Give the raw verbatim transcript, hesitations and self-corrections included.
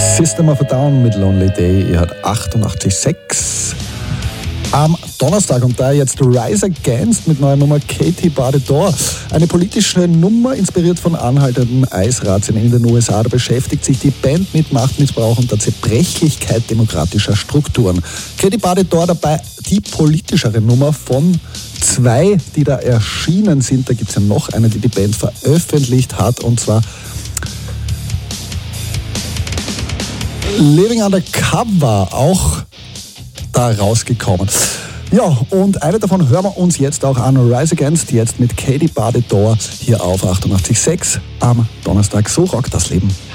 System of a Down mit Lonely Day, ihr hört achtundachtzig Komma sechs. Am Donnerstag und da jetzt Rise Against mit neuer Nummer Katie Bar the Door. Eine politische Nummer, inspiriert von anhaltenden Eisrazzien in den U S A. Da beschäftigt sich die Band mit Machtmissbrauch und der Zerbrechlichkeit demokratischer Strukturen. Katie Bar the Door dabei die politischere Nummer von zwei, die da erschienen sind. Da gibt es ja noch eine, die die Band veröffentlicht hat, und zwar Living Undercover, auch da rausgekommen. Ja, und eine davon hören wir uns jetzt auch an, Rise Against, jetzt mit Katie Bar the Door hier auf achtundachtzig Komma sechs am Donnerstag. So rockt das Leben.